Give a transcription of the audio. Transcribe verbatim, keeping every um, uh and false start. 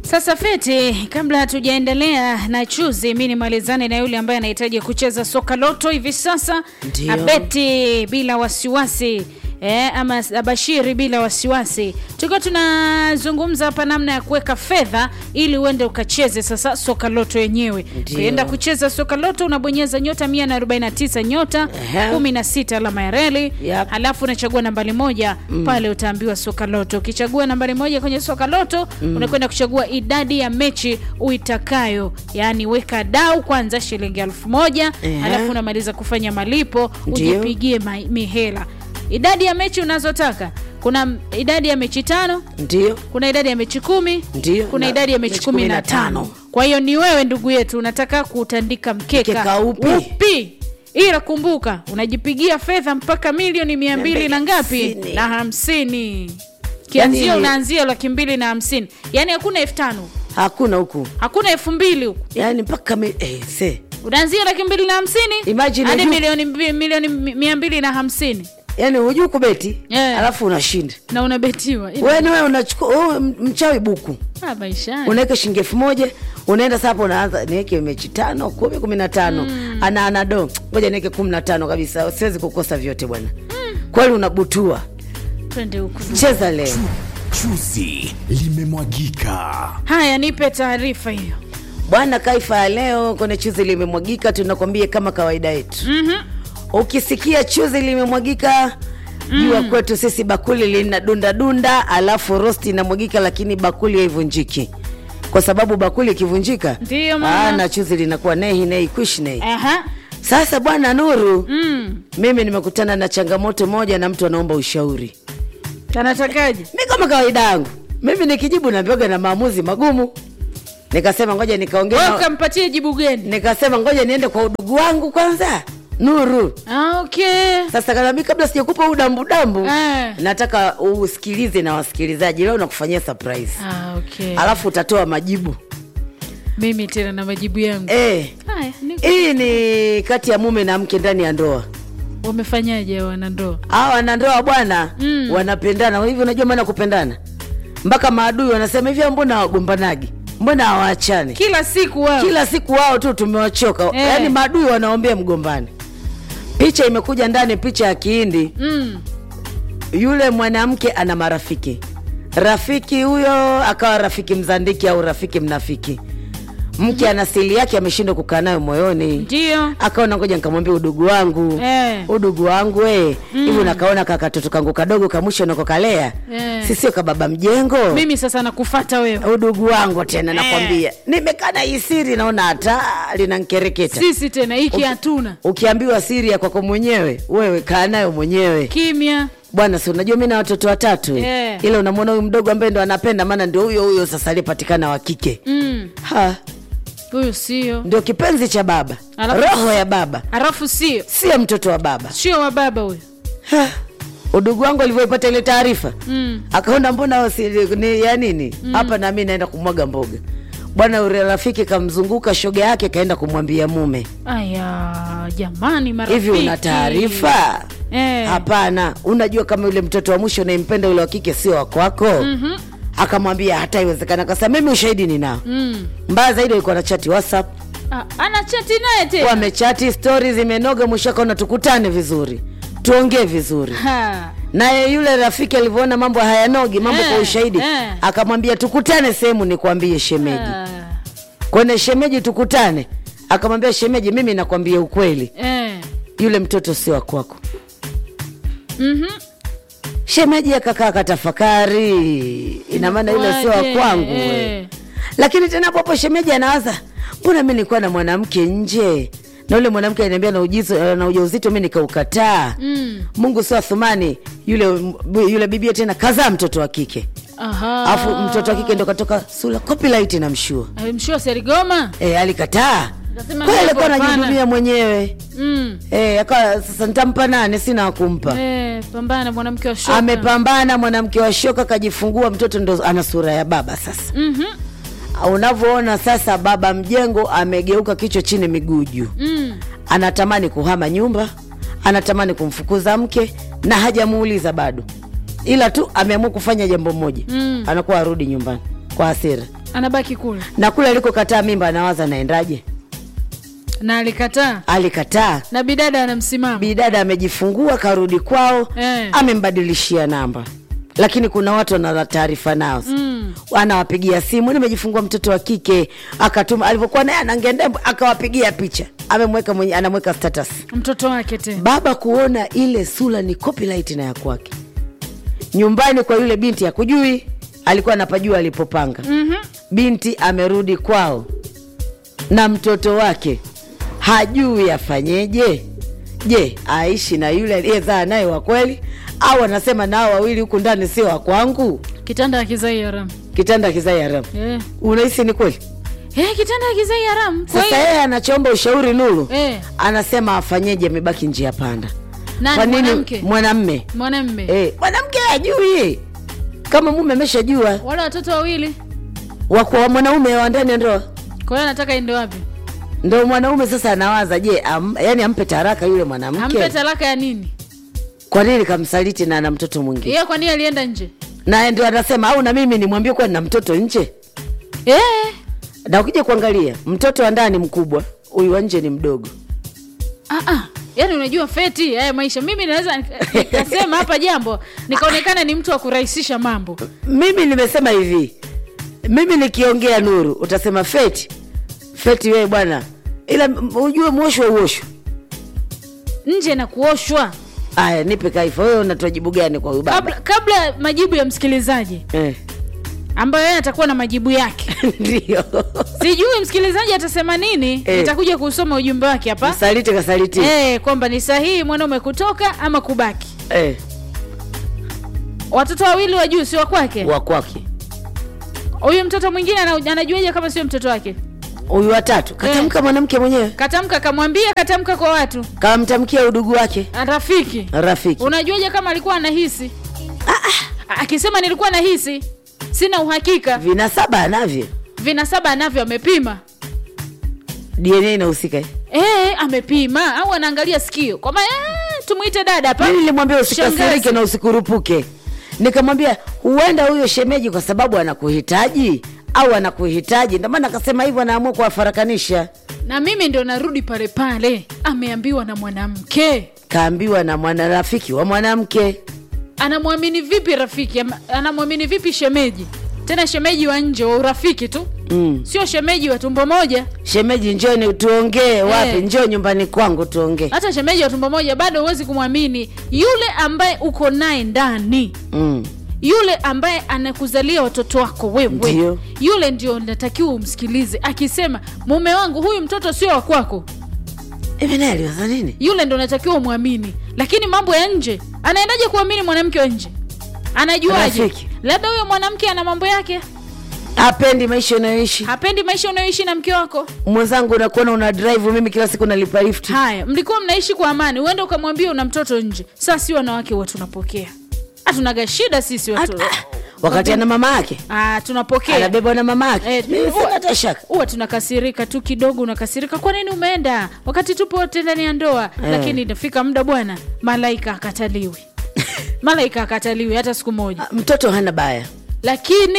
Sasa Feti, kabla hatujaendelea na chuzi, mimi nimalizane na yule ambaye anahitaji kucheza soka loto hivi sasa. Ndiyo. Abeti bila wasiwasi. Eh, ama abashiri bila wasiwasi. Tuko tunazungumza hapa namna ya kuweka fedha ili uende ukacheze sasa soka loto yenyewe. Ukienda kucheza soka loto unabonyeza nyota mia na arobaini na tisa nyota uh-huh. kumi na sita alama ya reli. Yep. Halafu unachagua nambari moja mm. pale utaambiwa soka loto. Ukichagua nambari moja kwenye soka loto mm. unakwenda kuchagua idadi ya mechi uitakayo. Yaani weka dau kwanza shilingi elfu moja uh-huh. halafu unamaliza kufanya malipo ujipigie mihela. Idadi ya mechi unazotaka. Kuna idadi ya mechi tano. Ndio. Kuna idadi ya mechi kumi. Ndio. Kuna idadi ya mechi kumi na tano. Kwa hiyo ni wewe ndugu yetu unataka kutandika mkeka. Mkeka upi? Upi. Ila kumbuka unajipigia fedha mpaka milioni mia mbili na ngapi? Na hamsini. Kianzio yani, unaanzia laki mbili na hamsini. Yaani hakuna elfu tano. Hakuna huku. Hakuna elfu mbili huku. Yaani mpaka mi, eh se. Unaanzia laki mbili na hamsini. Imagine hadi milioni milioni mia mbili na hamsini. Yaani hujui kubeti, yeah. alafu unashinda. Na unabetiwa. Wewe ni wewe unachukua oh, mchawi buku. Ah, maisha. Unaweka shilingi elfu moja, unaenda sasa hapo unaanza niweke mechi tano, kumi, kumi na tano. Mm. Ana anado. Ngoja niweke kumi na tano kabisa. Siwezi kukosa vyote bwana. Mm. Kweli unabutua. Twende huko. Cheza leo. Chuzi limemwagika. Haya, nipe taarifa hiyo. Bwana, kaifa ya leo kwenye chuzi limemwagika tunakwambia kama kawaida yetu. Mhm. Ukisikia chuzi limemwagika jua mm. kwetu sisi bakuli lina dunda dunda, alafu rosti inamwagika lakini bakuli haivunjiki. Kwa sababu bakuli ikivunjika, ndio mama. Ah, na chuzi linakuwa nehi nehi kush nehi. Aha. Sasa bwana Nuru, mm. mimi nimekutana na changamoto moja na mtu anaomba ushauri. Anatakaje? Mimi kama kawaida yangu, mimi nikijibu naambiwa na maamuzi magumu. Nikasema ngoja nikaongea. Wewe ukampatie jibu gani? Nikasema ngoja niende kwa udugu wangu kwanza. Nuru. Ah, okay. Sasa kama mimi kabla sijakupa udambu dambu, eh. nataka usikilize na wasikilizaji. Leo nakufanyia surprise. Ah, okay. Alafu utatoa majibu. Mimi tena na majibu yangu. Eh. Haya, hii ni kati ya mume na mke ndani ya ndoa. Wamefanyaje wana ndoa? Hao wana ndoa bwana, mm. wanapendana. Hivi unajua maana kupendana? Mpaka maadui wanasema hivi, mbona wagombanagi? Mbona hawaachane? Kila siku wao. Kila siku wao tu tumewachoka. Eh. Yaani maadui wanaombea mgombani. Picha imekuja ndani, picha ya Kihindi. Mm. Yule mwanamke ana marafiki. Rafiki huyo akawa rafiki mzandiki au rafiki mnafiki. Mke ana siri yake ameshindwa kukaa nayo moyoni. Ndio. Akaona ngoja nikamwambia udugu wangu. Eh. Udugu wangu we. Mm. Hivi nakaona kaka toto kangu kadogo kamusho nako kalea. Eh. Sisi ka baba mjengo. Mimi sasa nakufuata wewe. Udugu wangu tena eh. nakwambia. Nimekaa na hii siri naona hata linanikereketa. Sisi tena hiki hatuna. Ukiambiwa siri ya kwako mwenyewe, wewe kaa nayo mwenyewe. Kimya. Bwana, si unajua mimi na watoto watatu. Yeah. Ile unamwona huyu mdogo ambaye ndo anapenda maana ndio huyo huyo sasa alipatikana wa kike. Mm. Ha. Huyo sio. Ndio kipenzi cha baba. Alafu, roho ya baba. Alafu sio. Sio mtoto wa baba. Sio wa baba huyo. Ha. Udugu wangu alivyopata ile taarifa. Mm. Akaona mbona ni ya nini? Mm. Hapa na mimi naenda kumwaga mboga. Bwana yule rafiki kamzunguka shoga yake kaenda kumwambia mume. Aya, jamani marafiki. Hivi una taarifa? Eh. Hapana. Unajua kama yule mtoto wa mwisho unayempenda yule wa kike sio wa kwako? Mhm. Akamwambia hata iwezekana, akasema mimi ushahidi ninao. Mm. Mbaya zaidi alikuwa na chati WhatsApp. Ah, ana chati naye tena. Wamechati, stories zimenoga, mwisho akaona tukutane vizuri. Tuongee vizuri. Ha. Naye yule rafiki alivyoona mambo hayanogi, mambo eh, kwa ushahidi, eh. akamwambia tukutane sehemu nikwambie shemeji. Ah. Kwenye shemeji tukutane. Akamwambia shemeji, mimi nakwambia ukweli. Eh. Yule mtoto sio wa kwako. Mhm. Shemeji akakaa katafakari. Ina maana yule sio wa kwangu. Eh. Lakini tena hapo shemeji anawaza, mbona mimi nilikuwa na mwanamke nje? Na yule mwanamke ananiambia na ujizo na ujauzito mimi nikaukataa. Mm. Mungu sio Athumani, yule yule bibia tena kazaa mtoto wa kike. Aha. Alafu mtoto wa kike ndo katoka sura copyright na mshua. Mshua Serigoma? Eh, alikataa. Nasema kwa ile kwa anajihudumia mwenyewe. Mm. Eh, akawa sasa nitampa nani, sina kumpa. Eh, pambana mwanamke wa shoka. Amepambana mwanamke wa shoka, kajifungua mtoto ndo ana sura ya baba sasa. Mhm. Unavyoona sasa baba mjengo amegeuka kichwa chini miguu juu. Mm. Anatamani kuhama nyumba, anatamani kumfukuza mke na hajamuuliza bado. Ila tu ameamua kufanya jambo moja. Mm. Anakuwa arudi nyumbani kwa hasira. Anabaki kule. Na kule alikokataa mimba anawaza naendaje? Na alikataa. Alikataa. Na bidada anamsimama. Bidada amejifungua karudi kwao, eh. amembadilishia namba. Lakini kuna watu wana taarifa nao. Mm. Anawapigia simu, nimejifungua mtoto wa kike, akatuma alivyokuwa naye anangendembo akawapigia picha. Amemweka mwenye anamweka status. Mtoto wake tena. Baba kuona ile sura ni copyright na ya kwake. Nyumbani kwa yule binti ya kujui, alikuwa anapajua alipopanga. Mhm. Binti amerudi kwao na mtoto wake. Hajui afanyeje. Je, aishi na yule aliyezaa naye wa kweli au anasema nao wawili huku ndani sio wa kwangu? Kitanda kizai haram. Kitanda kizai haram. Eh. Unahisi ni kweli? Eh, kitanda kizai haram. Sasa yeye anachoomba ushauri Nuru. Eh. Anasema afanyeje, amebaki njia panda. Nani? Kwa nini Mwanamke? mwanamme? Mwanamme. Eh, mwanamke hajui. Kama mume ameshajua. Wala watoto wawili. Wako wa mwanaume wa ndani ndoa. Kwa hiyo anataka ende wapi? Ndio mwanaume sasa anawaza, je, am, yani ampe taraka yule mwanamke? Ampe talaka ya nini? Kwa nini kamsaliti na ana mtoto mwingine? Yeye kwa nini alienda nje? Na ndio anasema au na mimi nimwambie kwa nina mtoto nje? Eh. Na ukija kuangalia, mtoto wa ndani mkubwa, huyu wa nje ni mdogo. Ah ah. Yaani unajua feti haya maisha. Mimi naweza nikasema hapa jambo nikaonekana ni mtu wa kurahisisha mambo. Mimi nimesema hivi. Mimi nikiongea Nuru, utasema feti. Feti wewe bwana. Ila ujue mwoshwa uoshwa. Nje na kuoshwa. Aya, nipe kaifa. Wewe unatoa jibu gani kwa huyu baba? Kabla, kabla majibu ya msikilizaji. Eh. Ambayo yeye atakuwa na majibu yake. Ndio. Sijui msikilizaji atasema nini, eh. Nitakuja kusoma ujumbe wake hapa. Msaliti kasaliti. Eh, kwamba ni sahihi mwanaume kutoka ama kubaki. Eh. Watoto wawili wa juu si wa kwake? Wa kwake. Huyu mtoto mwingine anajuaje kama sio mtoto wake? Huyu watatu. Katamka eh. Mwanamke mwenyewe. Katamka kamwambia, katamka kwa watu. Kamtamkia udugu wake. Rafiki. Rafiki. Unajuaje kama alikuwa anahisi? Ah ah. Akisema nilikuwa nahisi, sina uhakika. Vinasaba anavyo. Vinasaba anavyo amepima. D N A inahusika. Eh, amepima au anaangalia sikio. Kwa maana eh, tumuite dada hapa. Mimi nilimwambia usikasirike na usikurupuke. Nikamwambia huenda huyo shemeji kwa sababu anakuhitaji au anakuhitaji. Ndio maana akasema hivyo, anaamua kuwafarakanisha. Na mimi ndio narudi pale pale. Ameambiwa na mwanamke. Kaambiwa na mwana rafiki wa mwanamke. Anamwamini vipi rafiki? Anamwamini vipi shemeji? Tena shemeji wa nje wa urafiki tu. Mm. Sio shemeji wa tumbo moja. Shemeji njoo tuongee wapi? Eh. Njoo nyumbani kwangu tuongee. Hata shemeji wa tumbo moja bado huwezi kumwamini yule ambaye uko naye ndani. Mm. Yule ambaye anakuzalia watoto wako wewe. Ndio. Yule ndio unatakiwa umsikilize. Akisema mume wangu huyu mtoto sio wa kwako. Hivi naye aliwaza nini? Yule ndio unatakiwa umwamini. Lakini mambo ya nje, anaendaje kuamini mwanamke wa nje? Anajuaje? Labda huyo mwanamke ana mambo yake. Hapendi maisha unayoishi. Hapendi maisha unayoishi na mke wako. Mwenzangu unakuona una drive, mimi kila siku nalipa lift. Haya, mlikuwa mnaishi kwa amani. Uende ukamwambia una mtoto nje. Sasa si wanawake wote tunapokea. Hatunaga shida sisi watu. At, ah, wakati ana mama yake. Ah, tunapokea. Anabeba na mama yake. Eh, mimi sina hata shaka. Huwa tunakasirika tu kidogo, unakasirika kwa nini umeenda? Wakati tupo wote ndani ya ndoa. Eh. Lakini inafika muda bwana, malaika akataliwi. Malaika akataliwi hata siku moja. Mtoto hana baya. Lakini